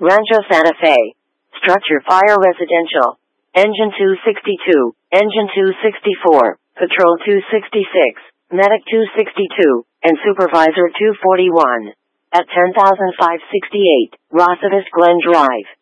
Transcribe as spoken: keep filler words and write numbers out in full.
Rancho Santa Fe. Structure Fire Residential. Engine two sixty-two, Engine two sixty-four, Patrol two sixty-six, Medic two sixty-two, and Supervisor two forty-one. At ten thousand five hundred sixty-eight, Rosavis Glen Drive.